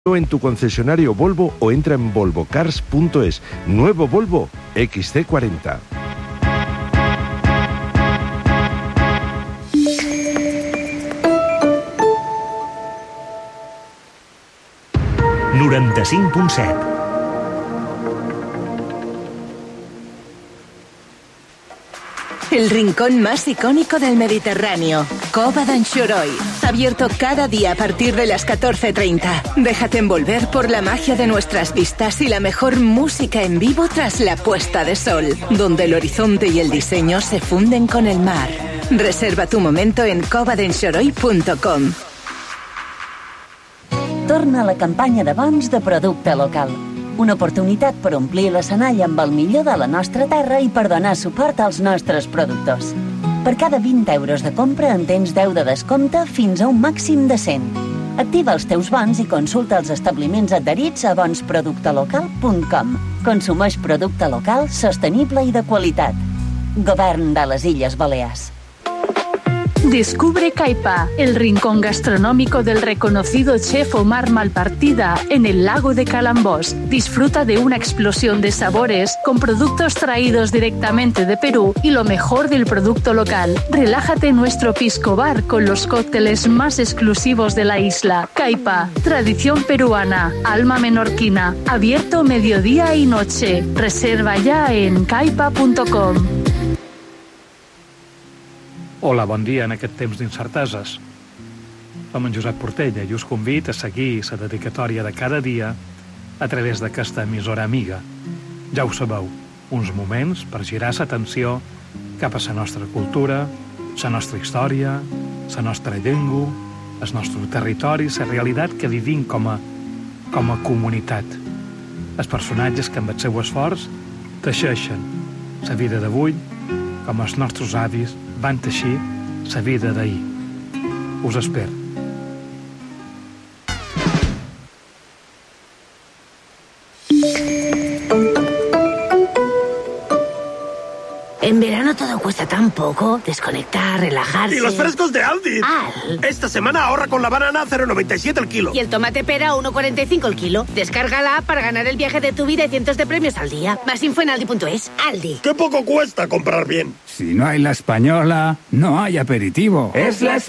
en tu concesionario Volvo o entra en volvocars.es. Nuevo Volvo XC40. El rincón más icónico del Mediterráneo, Cova d'Anxoroi. Abierto cada día a partir de las 14:30. Déjate envolver por la magia de nuestras vistas y la mejor música en vivo tras la puesta de sol, donde el horizonte y el diseño se funden con el mar. Reserva tu momento en covadenxoroi.com. Torna la campanya de bons de producte local. Una oportunitat per omplir l'escenari amb el millor de la nostra terra i per donar suport als nostres productors. Per cada 20 euros de compra en tens 10 de descompte fins a un màxim de 100. Activa els teus bons i consulta els establiments adherits a bonsproductelocal.com. Consumeix producte local, sostenible i de qualitat. Govern de les Illes Balears. Descubre Caipa, el rincón gastronómico del reconocido chef Omar Malpartida en el lago de Calambós. Disfruta de una explosión de sabores con productos traídos directamente de Perú y lo mejor del producto local. Relájate en nuestro pisco bar con los cócteles más exclusivos de la isla. Caipa, tradición peruana, alma menorquina, abierto mediodía y noche. Reserva ya en caipa.com. Hola, bon dia en aquest temps d'incerteses. Som en Josep Portella i us convido a seguir la dedicatòria de cada dia a través d'aquesta emissora amiga. Ja ho sabeu, uns moments per girar l'atenció cap a la nostra cultura, la nostra història, la nostra llengua, el nostre territori, la realitat que vivim com a comunitat. Els personatges que amb el seu esforç teixeixen la vida d'avui com els nostres avis van teixir la vida d'ahir. Us espero. En verano todo cuesta tan poco. Desconectar, relajarse. ¡Y los frescos de Aldi! Esta semana ahorra con la banana a 0,97 el kilo. Y el tomate pera a 1,45 el kilo. Descarga la app para ganar el viaje de tu vida y cientos de premios al día. Más info en aldi.es. Aldi. ¡Qué poco cuesta comprar bien! Si no hay la española, no hay aperitivo. Es la